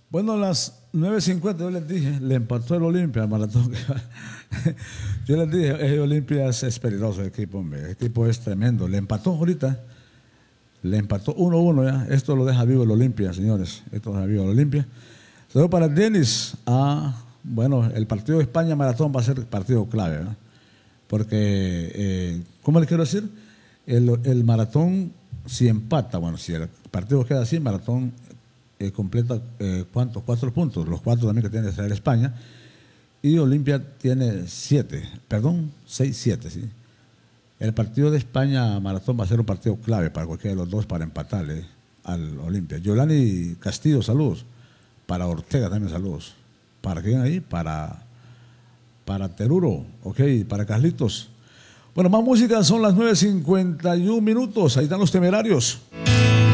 Bueno, a las 9:50 yo les dije, le empató el Olimpia al maratón. Yo les dije, el Olimpia es peligroso el equipo, hombre. El equipo es tremendo. Le empató ahorita, le empató 1-1 ya. Esto lo deja vivo el Olimpia, señores. Esto lo deja vivo el Olimpia. Luego para Denis, bueno, el partido de España maratón va a ser partido clave, ¿verdad? Porque, ¿cómo le quiero decir? El maratón, si empata, bueno, si el partido queda así, maratón completa, ¿cuántos? 4 puntos, los 4 también que tiene Israel España, y Olimpia tiene 7, perdón, 6-7, ¿sí? El partido de España maratón va a ser un partido clave para cualquiera de los dos para empatarle al Olimpia. Yolani Castillo, saludos. Para Ortega también saludos. ¿Para quién ahí? Para Teruro, ok, para Carlitos. Bueno, más música, son las 9:51. Ahí están los Temerarios.